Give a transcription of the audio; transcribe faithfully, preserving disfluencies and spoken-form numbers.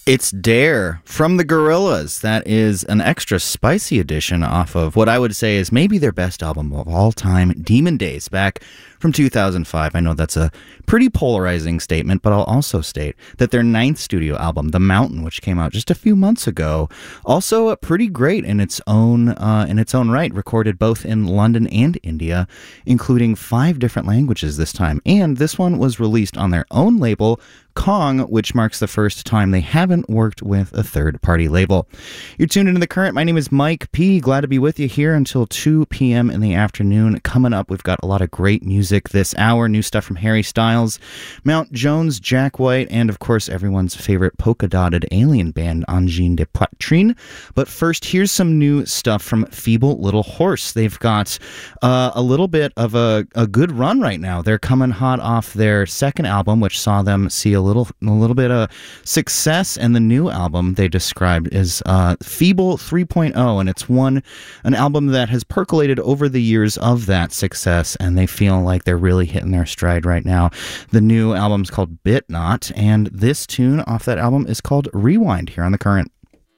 It's Dare from the Gorillaz. That is an extra spicy edition off of what I would say is maybe their best album of all time, Demon Days, back from two thousand five. I know that's a pretty polarizing statement, but I'll also state that their ninth studio album, The Mountain, which came out just a few months ago, also pretty great in its own uh, in its own right, recorded both in London and India, including five different languages this time. And this one was released on their own label, Kong, which marks the first time they haven't worked with a third-party label. You're tuned into The Current. My name is Mike P. Glad to be with you here until two p.m. in the afternoon. Coming up, we've got a lot of great music this hour. New stuff from Harry Styles, Mount Jones, Jack White, and of course everyone's favorite polka-dotted alien band, Angine de Poitrine. But first, here's some new stuff from Feeble Little Horse. They've got uh, a little bit of a, a good run right now. They're coming hot off their second album, which saw them see a little a little bit of success, and the new album they described as uh, Feeble three point oh, and it's one an album that has percolated over the years of that success, and they feel like they're really hitting their stride right now. The new album's called Bit Not, and this tune off that album is called Rewind here on The Current.